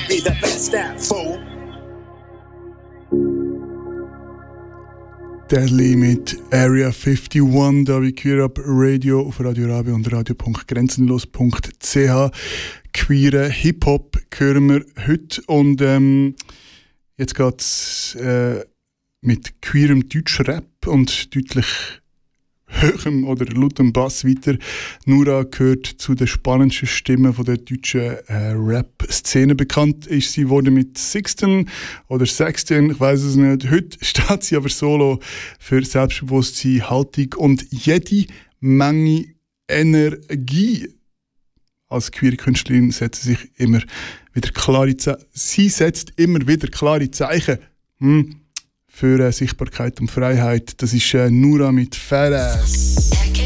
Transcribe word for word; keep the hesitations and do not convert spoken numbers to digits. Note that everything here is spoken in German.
be the best at, fool. Deadly mit Area einundfünfzig, da bei Queer Up Radio auf Radio Rabe und radio punkt grenzenlos punkt c h. Queeren Hip-Hop hören wir heute und ähm, jetzt geht es äh, mit queerem Deutsch-Rap und deutlich höherem oder lautem Bass weiter. Nura gehört zu den spannendsten Stimmen von der deutschen äh, Rap-Szene. Bekannt ist sie wurde mit Sixten oder Sexten, ich weiß es nicht. Heute steht sie aber solo für Selbstbewusstsein, Haltung und jede Menge Energie. Als queere Künstlerin setzt sie sich immer wieder klare Ze- sie setzt immer wieder klare Zeichen hm, für äh, Sichtbarkeit und Freiheit. Das ist äh, Nura mit Fadass.